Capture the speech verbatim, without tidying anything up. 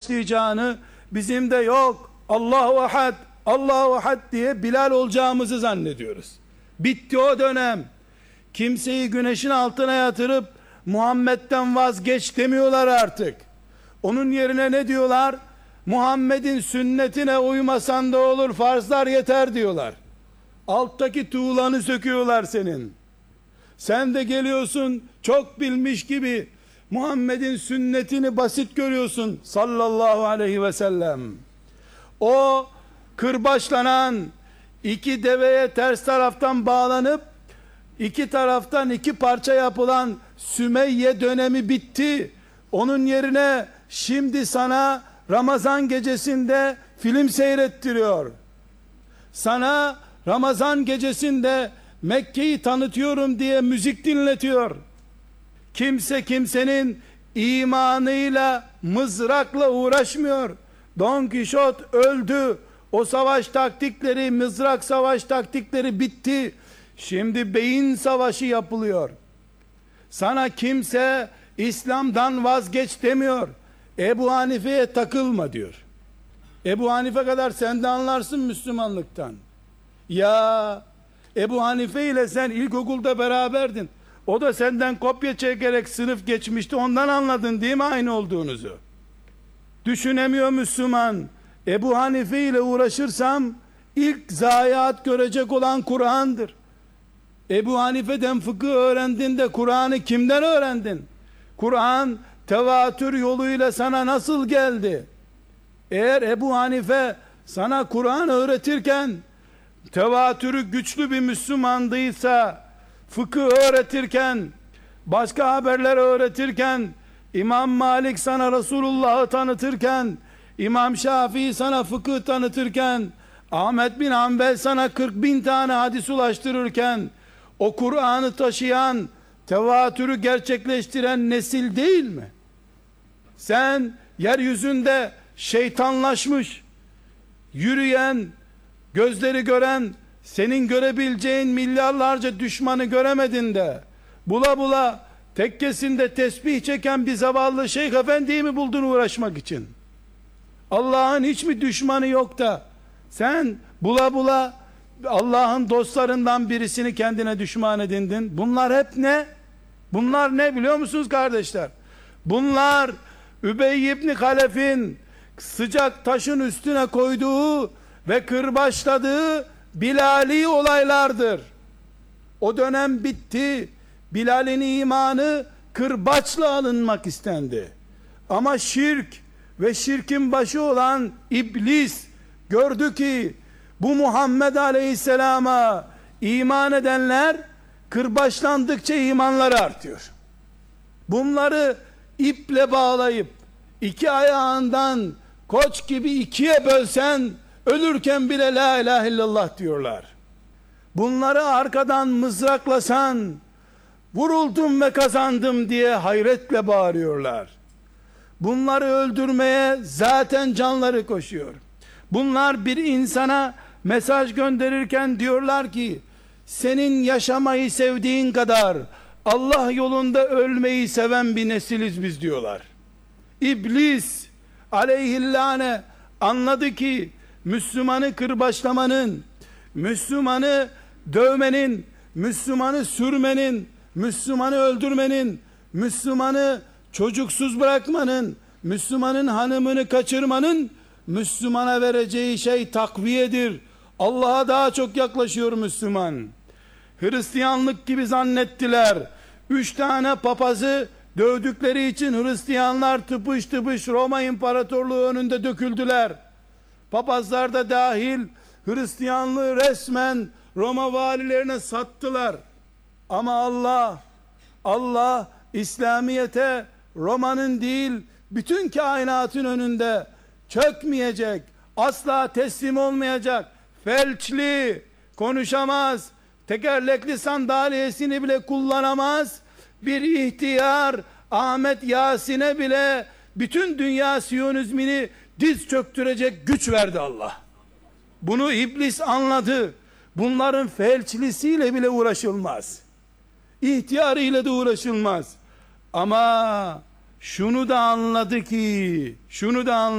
başlayacağını, bizim de yok Allahu Ahad, Allahu Ahad diye Bilal olacağımızı zannediyoruz. Bitti o dönem. Kimseyi güneşin altına yatırıp Muhammed'den vazgeç demiyorlar artık. Onun yerine ne diyorlar? Muhammed'in sünnetine uymasan da olur, farzlar yeter diyorlar. Alttaki tuğlanı söküyorlar senin. Sen de geliyorsun çok bilmiş gibi Muhammed'in sünnetini basit görüyorsun sallallahu aleyhi ve sellem. O kırbaçlanan iki deveye ters taraftan bağlanıp iki taraftan iki parça yapılan Sümeyye dönemi bitti. Onun yerine şimdi sana Ramazan gecesinde film seyrettiriyor. Sana Ramazan gecesinde Mekke'yi tanıtıyorum diye müzik dinletiyor. Kimse kimsenin imanıyla, mızrakla uğraşmıyor. Don Kişot öldü. O savaş taktikleri, mızrak savaş taktikleri bitti. Şimdi beyin savaşı yapılıyor. Sana kimse İslam'dan vazgeç demiyor. Ebu Hanife'ye takılma diyor. Ebu Hanife kadar sen de anlarsın Müslümanlıktan. Ya Ebu Hanife ile sen ilkokulda beraberdin. O da senden kopya çekerek sınıf geçmişti. Ondan anladın değil mi aynı olduğunuzu? Düşünemiyor Müslüman. Ebu Hanife ile uğraşırsam ilk zayiat görecek olan Kur'an'dır. Ebu Hanife'den fıkıh öğrendin de Kur'an'ı kimden öğrendin? Kur'an tevatür yoluyla sana nasıl geldi? Eğer Ebu Hanife sana Kur'an öğretirken tevatürü güçlü bir Müslümandıysa, fıkıh öğretirken, başka haberler öğretirken, İmam Malik sana Resulullah'ı tanıtırken, İmam Şafii sana fıkıh tanıtırken, Ahmet bin Hanbel sana kırk bin tane hadis ulaştırırken, o Kur'an'ı taşıyan, tevatürü gerçekleştiren nesil değil mi? Sen yeryüzünde şeytanlaşmış, yürüyen, gözleri gören, senin görebileceğin milyarlarca düşmanı göremedin de, bula bula tekkesinde tesbih çeken bir zavallı şeyh efendiyi mi buldun uğraşmak için? Allah'ın hiç mi düşmanı yok da sen bula bula Allah'ın dostlarından birisini kendine düşman edindin? Bunlar hep ne? Bunlar ne biliyor musunuz kardeşler? Bunlar Übey ibn Halef'in sıcak taşın üstüne koyduğu ve kırbaçladığı Bilali olaylardır. O dönem bitti. Bilal'in imanı kırbaçla alınmak istendi. Ama şirk ve şirkin başı olan iblis gördü ki bu Muhammed Aleyhisselam'a iman edenler kırbaçlandıkça imanları artıyor. Bunları iple bağlayıp iki ayağından koç gibi ikiye bölsen ölürken bile la ilahe illallah diyorlar. Bunları arkadan mızraklasan vuruldum ve kazandım diye hayretle bağırıyorlar. Bunları öldürmeye zaten canları koşuyor. Bunlar bir insana mesaj gönderirken diyorlar ki senin yaşamayı sevdiğin kadar Allah yolunda ölmeyi seven bir nesiliz biz diyorlar. İblis aleyhillâne anladı ki Müslümanı kırbaçlamanın, Müslümanı dövmenin, Müslümanı sürmenin, Müslümanı öldürmenin, Müslümanı çocuksuz bırakmanın, Müslümanın hanımını kaçırmanın Müslümana vereceği şey takviyedir. Allah'a daha çok yaklaşıyor Müslüman. Hristiyanlık gibi zannettiler. Üç tane papazı dövdükleri için Hristiyanlar tıpış tıpış Roma İmparatorluğu önünde döküldüler. Papazlar da dahil Hristiyanlığı resmen Roma valilerine sattılar. Ama Allah, Allah İslamiyete Roma'nın değil bütün kainatın önünde çökmeyecek, asla teslim olmayacak, felçli, konuşamaz, tekerlekli sandalyesini bile kullanamaz bir ihtiyar Ahmet Yasin'e bile bütün dünya Siyonizmini diz çöktürecek güç verdi Allah. Bunu iblis anladı. Bunların felçlisiyle bile uğraşılmaz. İhtiyarıyla da uğraşılmaz. Ama şunu da anladı ki, şunu da anladı.